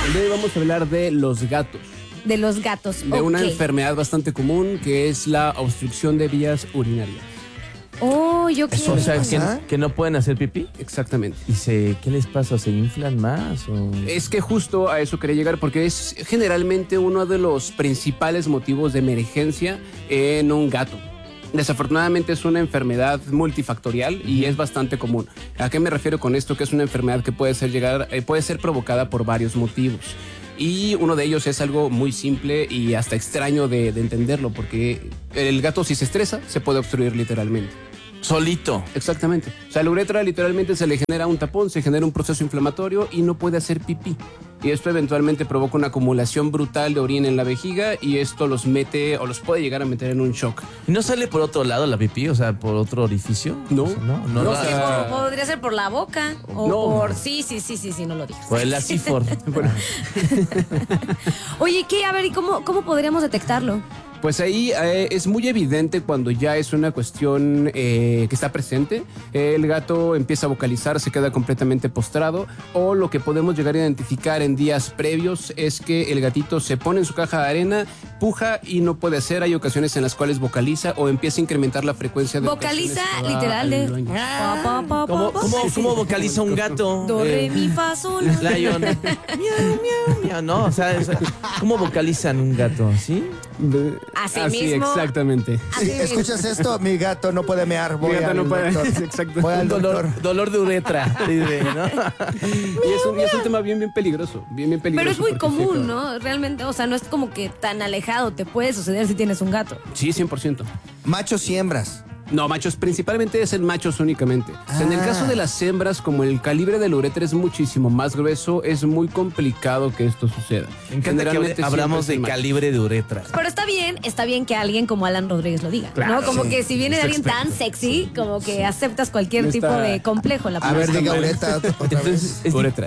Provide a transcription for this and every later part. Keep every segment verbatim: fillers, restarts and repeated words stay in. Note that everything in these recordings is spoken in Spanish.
El día de hoy vamos a hablar de los gatos. De los gatos, De okay. una enfermedad bastante común que es la obstrucción de vías urinarias. Oh, yo ¿Eso, o quiero. sea, que, que no pueden hacer pipí? Exactamente. ¿Y se, qué les pasa? ¿Se inflan más? O... Es que justo a eso quería llegar porque es generalmente uno de los principales motivos de emergencia en un gato. Desafortunadamente es una enfermedad multifactorial y es bastante común. ¿A qué me refiero con esto? Que es una enfermedad que puede ser, llegar, eh, puede ser provocada por varios motivos. Y uno de ellos es algo muy simple y hasta extraño de, de entenderlo, porque el gato, si se estresa, se puede obstruir literalmente. Solito. Exactamente. O sea, la uretra literalmente se le genera un tapón, se genera un proceso inflamatorio y no puede hacer pipí. Y esto eventualmente provoca una acumulación brutal de orina en la vejiga y esto los mete o los puede llegar a meter en un shock. ¿Y no sale por otro lado la pipí? O sea, ¿por otro orificio? No. O sea, no, no, No, la- o Sí, sea, po- podría ser por la boca o No. por... Sí, sí, sí, sí, sí, no lo digas. por el acifor. Oye, ¿qué? A ver, ¿y cómo, cómo podríamos detectarlo? Pues ahí eh, es muy evidente cuando ya es una cuestión eh, que está presente. El gato empieza a vocalizar, se queda completamente postrado. O lo que podemos llegar a identificar en días previos es que el gatito se pone en su caja de arena, puja y no puede hacer. Hay ocasiones en las cuales vocaliza o empieza a incremtar la frecuencia de Vocaliza ocasiones que va literal al de... baño. Pa, pa, pa, ¿Cómo, pa, cómo, pa. cómo vocaliza un gato? Do, re, Eh, mi, fa, sol. Lion. Miau, miau, miau. No, o sea, es- ¿cómo vocalizan un gato? ¿Sí? De- Así Así, mismo. exactamente. Así Sí, mismo. ¿escuchas esto? Mi gato no puede mear. Voy Mi gato al no puede- doctor. sí, exacto. Voy al Un dolor, doctor. dolor de uretra. dice, ¿no? Y es, un, y es un tema bien, bien peligroso. Bien, bien peligroso. Pero es muy porque sí, común, claro. ¿no? Realmente, o sea, no es como que tan alejado. Te puede suceder si tienes un gato. Sí, cien por ciento. Machos y hembras. No, machos, principalmente es en machos únicamente. O sea, en el Ah. caso de las hembras, como el calibre del uretra es muchísimo más grueso, es muy complicado que esto suceda. Me encanta que Generalmente hable- hablamos siempre es de el macho. calibre de uretra. Pero está bien, está bien que alguien como Alan Rodríguez lo diga, Claro, ¿no? Como sí. que si viene de Es alguien tan experto. sexy, como que aceptas cualquier No tipo está- de complejo. La A ver, palabra. diga Ureta otra vez. Entonces, es Uretra.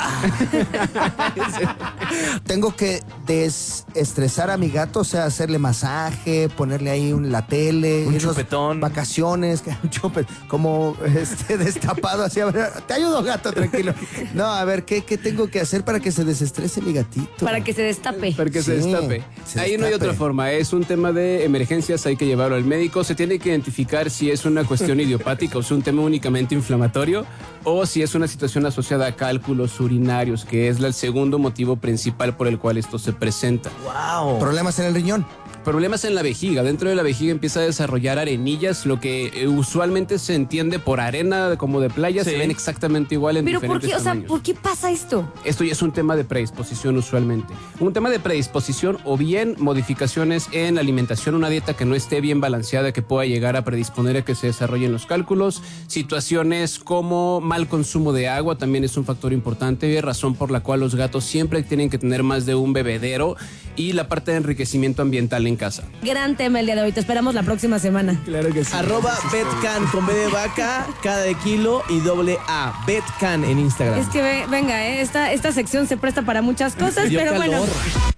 Tengo que desestresar a mi gato, o sea, hacerle masaje, ponerle ahí un, la tele. Un irnos chupetón. Vacaciones, que- un chupet, como este destapado así. A ver, te ayudo, gato, tranquilo. No, a ver, ¿qué, qué tengo que hacer para que se desestrese mi gatito? Para que se destape. Para que se Sí, destape. se Ahí no hay destape. otra forma. Es un tema de emergencias, hay que llevarlo al médico. Se tiene que identificar si es una cuestión idiopática o es un tema únicamente inflamatorio o si es una situación asociada a cálculos urinarios, que es la- el segundo motivo principal por el cual esto se presenta. wow. Problemas en el riñón. Problemas en la vejiga. Dentro de la vejiga empieza a desarrollar arenillas, lo que eh, usualmente se entiende por arena como de playa, Sí. se ven exactamente igual en Pero ¿por diferentes qué? O sea, tamaños. ¿por qué pasa esto? Esto ya es un tema de predisposición usualmente. Un tema de predisposición o bien modificaciones en la alimentación, una dieta que no esté bien balanceada, que pueda llegar a predisponer a que se desarrollen los cálculos. Situaciones como mal consumo de agua también es un factor importante, razón por la cual los gatos siempre tienen que tener más de un bebedero, y la parte de enriquecimiento ambiental en casa. Gran tema el día de hoy. Te esperamos la próxima semana. Claro que sí. Arroba Betcan con B de vaca, K de kilo y doble A. Betcan en Instagram. Es que ve- venga, ¿eh? esta, esta sección se presta para muchas cosas, Dio pero bueno. calor.